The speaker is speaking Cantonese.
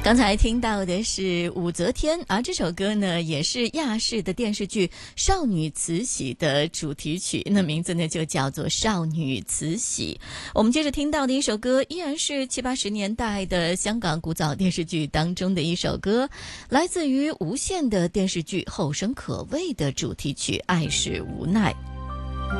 刚才听到的是武则天，而这首歌呢也是亚视的电视剧《少女慈禧》的主题曲，那名字呢就叫做《少女慈禧》。我们接着听到的一首歌依然是70、80年代的香港古早电视剧当中的一首歌，来自于无线的电视剧《后生可畏》的主题曲《爱是无奈》。